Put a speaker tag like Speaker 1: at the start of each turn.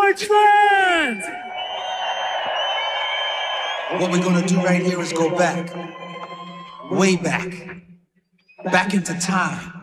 Speaker 1: Deutschland!
Speaker 2: What we're gonna do right here is go back, way back into time.